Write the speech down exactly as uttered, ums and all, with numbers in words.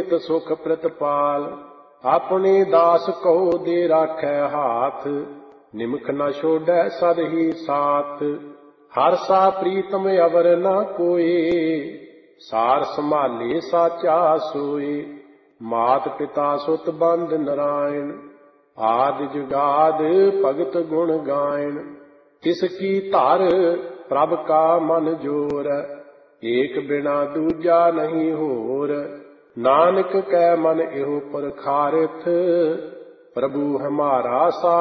ਨਿਤ ਸੁਖ ਪ੍ਰਤਪਾਲ। ਆਪਣੇ ਦਾਸ ਕਉ ਦੇ ਰਾਖੈ ਹਾਥ, ਨਿਮਖ ਨ ਛੋੜੈ ਸਦ ਹੀ ਸਾਥ। ਹਰ ਸਾ ਪ੍ਰੀਤਮ ਅਵਰ ਨ ਕੋਇ, ਸਾਰ ਸੰਭਾਲੇ ਸਾਚਾ ਸੋਇ। ਮਾਤ ਪਿਤਾ ਸੁਤ ਬੰਧ ਨਰਾਇਣ, ਆਦਿ ਜੁਗਾਦ ਭਗਤ ਗੁਣ ਗਾਇਣ। ਤਿਸ ਕੀ ਧਰ ਪ੍ਰਭ ਕਾ ਮਨ ਜੋਰ, ਏਕ ਬਿਨਾ ਦੂਜਾ ਨਹੀਂ ਹੋਰ। ਨਾਨਕ ਕੈ ਮਨ ਇਹੋ ਪਰਖਾਰਥ, ਪ੍ਰਭੂ ਹਮਾਰਾ ਸਾ